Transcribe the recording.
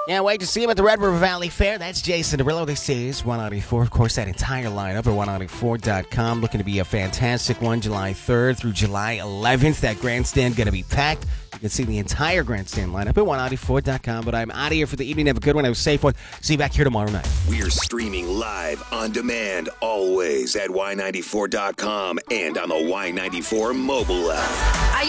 Can't wait to see him at the Red River Valley Fair. That's Jason Derulo. This is 194. Of course, that entire lineup at 194.com. Looking to be a fantastic one, July 3rd through July 11th. That grandstand going to be packed. You can see the entire grandstand lineup at 194.com. But I'm out of here for the evening. Have a good one. Have a safe one. See you back here tomorrow night. We're streaming live on demand always at Y94.com and on the Y94 mobile app.